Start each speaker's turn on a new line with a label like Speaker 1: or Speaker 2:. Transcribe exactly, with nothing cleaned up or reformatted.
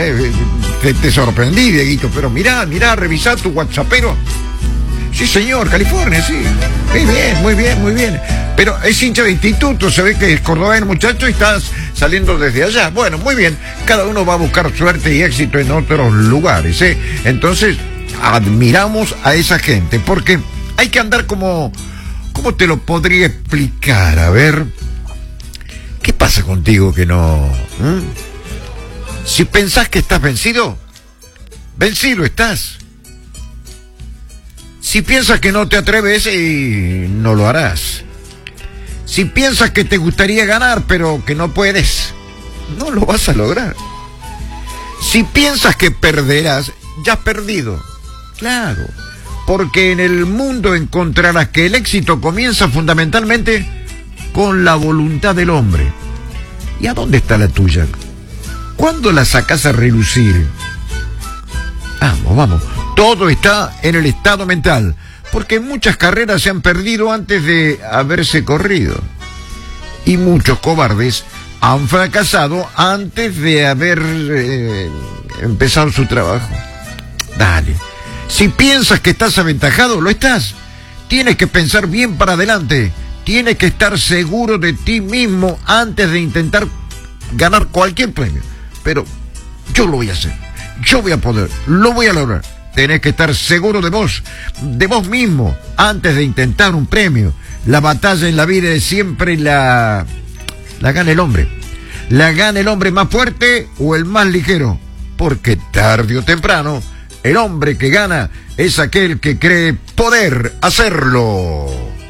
Speaker 1: eh, te, te sorprendí, Dieguito, pero mirá, mirá, revisá tu WhatsAppero. Sí, señor, California, sí. Muy bien, muy bien, muy bien. Pero es hincha de instituto, se ve que es cordobés, muchacho, y estás saliendo desde allá. Bueno, muy bien. Cada uno va a buscar suerte y éxito en otros lugares, ¿eh? Entonces, admiramos a esa gente, porque hay que andar como... ¿Cómo te lo podría explicar? A ver, ¿qué pasa contigo que no? ¿Mm? Si pensás que estás vencido, vencido estás. Si piensas que no te atreves, y no lo harás. Si piensas que te gustaría ganar, pero que no puedes, no lo vas a lograr. Si piensas que perderás, ya has perdido. Claro, porque en el mundo encontrarás que el éxito comienza fundamentalmente con la voluntad del hombre. ¿Y a dónde está la tuya? ¿Cuándo la sacas a relucir? Vamos, vamos. Todo está en el estado mental, porque muchas carreras se han perdido antes de haberse corrido. Y muchos cobardes han fracasado antes de haber eh, empezado su trabajo. Dale. Si piensas que estás aventajado, lo estás. Tienes que pensar bien para adelante. Tienes que estar seguro de ti mismo antes de intentar ganar cualquier premio. Pero yo lo voy a hacer. Yo voy a poder. Lo voy a lograr. Tenés que estar seguro de vos, de vos mismo, antes de intentar un premio. La batalla en la vida es siempre la... la gana el hombre. La gana el hombre más fuerte o el más ligero. Porque tarde o temprano, el hombre que gana es aquel que cree poder hacerlo.